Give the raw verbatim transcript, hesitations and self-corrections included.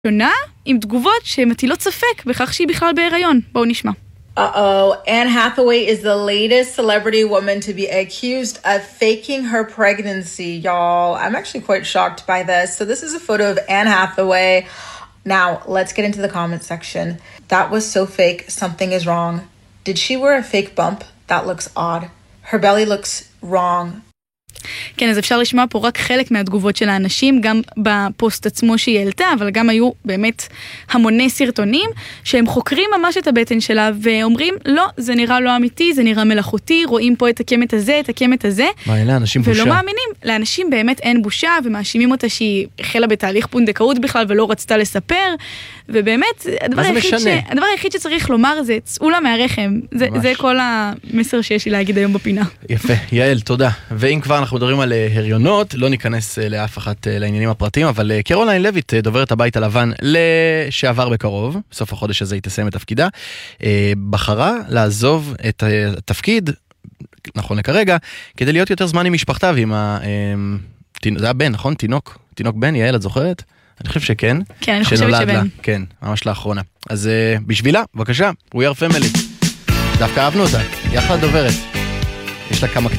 שונה עם תגובות שמטילות ספק בכך שהיא בכלל בהיריון. בואו נשמע. Uh-oh, Anne Hathaway is the latest celebrity woman to be accused of faking her pregnancy, y'all. I'm actually quite shocked by this. So this is a photo of Anne Hathaway. Now, let's get into the comment section. That was so fake. Something is wrong. Did she wear a fake bump? That looks odd. Her belly looks wrong. כן, אז אפשר לשמוע פה רק חלק מהתגובות של האנשים, גם בפוסט עצמו שהיא העלתה, אבל גם היו באמת המוני סרטונים, שהם חוקרים ממש את הבטן שלה, ואומרים, לא, זה נראה לא אמיתי, זה נראה מלאכותי, רואים פה את הקמת הזה, את הקמת הזה. מה, אלה אנשים בושה? ולא מאמינים, לאנשים באמת אין בושה, ומאשימים אותה שהיא החלה בתהליך פונדקאות בכלל, ולא רצתה לספר, ובאמת, הדבר היחיד, ש... הדבר היחיד שצריך לומר זה, צאו לה מהרחם. זה, זה כל המסר שיש לי להגיד היום בפינה. יפה, יעל, תודה. ואם כבר אנחנו מדברים על הריונות, לא ניכנס לאף אחת לעניינים הפרטיים, אבל קרוליין לויט, דוברת הבית הלבן, לשעבר בקרוב, בסוף החודש הזה היא תסיים את תפקידה, בחרה לעזוב את התפקיד, נכון לכרגע, כדי להיות יותר זמן עם משפחתה, ועם ה... זה היה בן, נכון? תינוק, תינוק בן, יעל, את זוכרת? אני חושב שכן. כן, אני חושבת שבן. לה, כן, ממש לאחרונה. אז uh, בשבילה, בבקשה, We are family. דווקא אהבנו אותה, היא אחלה דוברת. יש לה כמה קטעים.